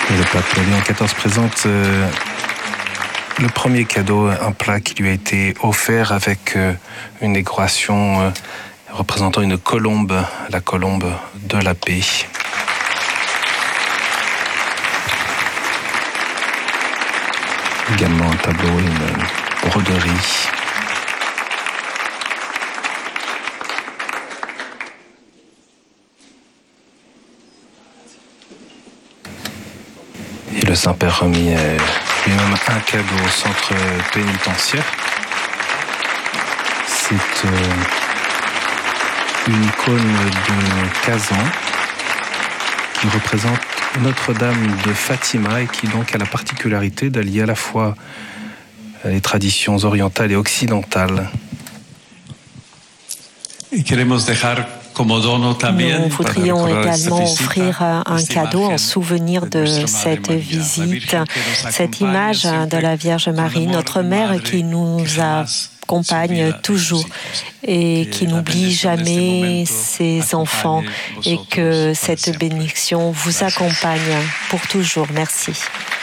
Et le pape Léon XIV présente le premier cadeau, un plat qui lui a été offert avec une décoration représentant une colombe, la colombe de la paix. Également un tableau et une broderie. Et le Saint-Père remis lui-même un cadeau au centre pénitentiaire. C'est une icône de Kazan qui représente Notre-Dame de Fatima et qui donc a la particularité d'allier à la fois les traditions orientales et occidentales. Nous voudrions également offrir un cadeau en souvenir de cette visite, cette image de la Vierge Marie, notre mère qui nous accompagne toujours et qui n'oublie jamais ses enfants, et que cette bénédiction vous accompagne pour toujours. Merci.